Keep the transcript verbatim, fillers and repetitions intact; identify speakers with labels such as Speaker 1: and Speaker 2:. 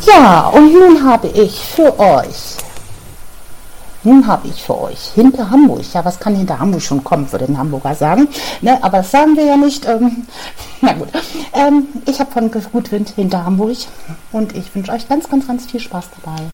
Speaker 1: Ja, und nun habe ich für euch, nun habe ich für euch hinter Hamburg, ja, was kann hinter Hamburg schon kommen, würde ein Hamburger sagen, ne, aber das sagen wir ja nicht, ähm, na gut, ähm, ich habe von Gutwind hinter Hamburg und ich wünsche euch ganz, ganz, ganz viel Spaß dabei.